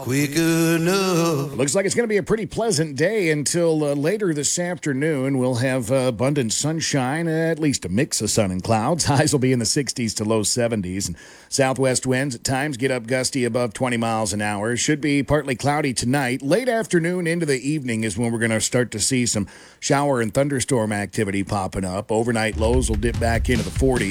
quick enough. Looks like it's going to be a pretty pleasant day until later this afternoon. We'll have abundant sunshine, at least a mix of sun and clouds. Highs will be in the 60s to low 70s. And southwest winds at times get up gusty above 20 miles an hour. Should be partly cloudy tonight. Late afternoon into the evening is when we're going to start to see some shower and thunderstorm activity popping up. Overnight lows will dip back into the 40s.